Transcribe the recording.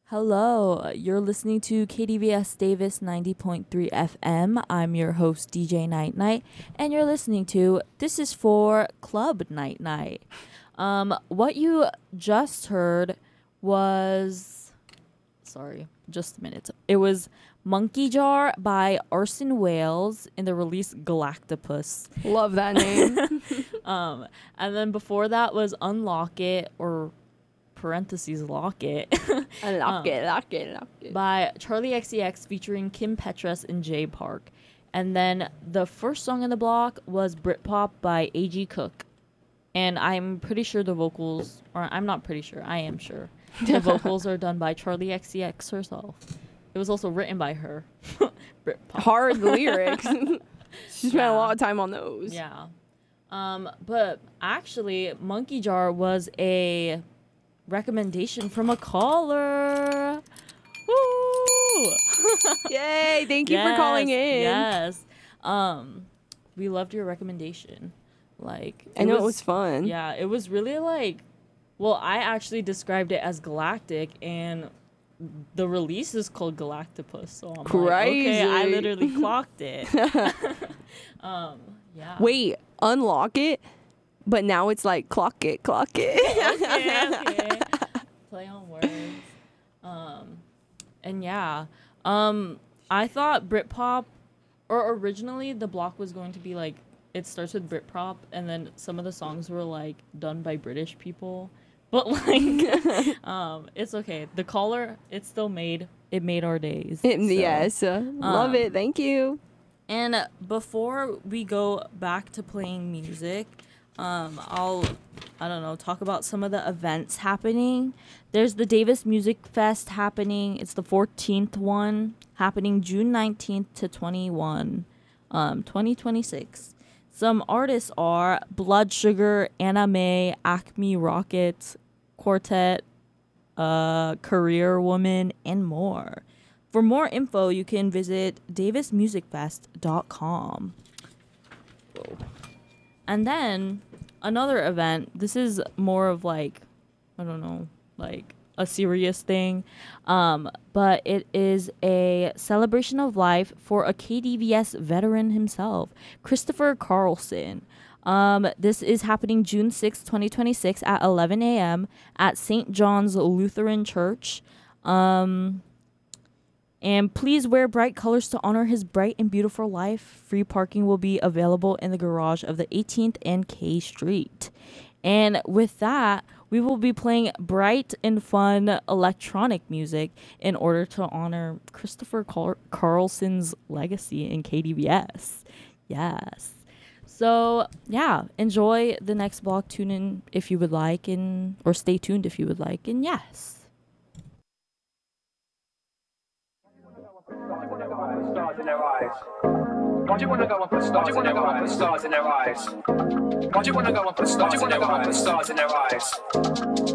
Hello, you're listening to KDVS Davis 90.3 FM. I'm your host, DJ Night Night, and you're listening to This Is For Club Night Night. What you just heard was... Sorry, just a minute. It was Monkey Jar by Arson Wales in the release Galactopus. Love that name. And then before that was Unlock It, or parentheses Lock It. Lock it. By Charlie XCX featuring Kim Petras and Jay Park. And then the first song in the block was Britpop by A.G. Cook. And I'm pretty sure the vocals, or I'm not pretty sure, I am sure. The vocals are done by Charlie XCX herself. It was also written by her. Britpop. Hard lyrics. She spent a lot of time on those. Yeah. But actually, Monkey Jar was a recommendation from a caller. Woo! Yay, thank you for calling in. Yes. We loved your recommendation. I know it was fun. Yeah, it was really well, I actually described it as galactic, and the release is called Galactopus, so I'm Crazy. okay, I literally clocked it. Yeah. Wait, unlock it, but now it's like clock it. Okay. Play on words. And yeah. I thought Britpop, or originally the block was going to be it starts with Britpop, and then some of the songs were done by British people. But it's okay. The caller, it made our days. Yes. Love it. Thank you. And before we go back to playing music, I'll talk about some of the events happening. There's the Davis Music Fest happening. It's the 14th one, happening June 19th to 2026. Some artists are Blood Sugar, Anna Mae, Acme Rockets, Quartet, Career Woman, and more. For more info, you can visit davismusicfest.com. And then another event, this is more of a serious thing, but it is a celebration of life for a KDVS veteran himself, Christopher Carlson. This is happening June 6, 2026 at 11 a.m. at St. John's Lutheran Church. And please wear bright colors to honor his bright and beautiful life. Free parking will be available in the garage of the 18th and K Street. And with that, we will be playing bright and fun electronic music in order to honor Christopher Carlson's legacy in KDVS. Yes. So, yeah, enjoy the next block. Tune in if you would like, or stay tuned if you would like. And yes. Stars in their eyes. Why do you wanna go and put stars in their eyes? Stars in their eyes. Why do you wanna go and put stars in their eyes? Stars in their eyes.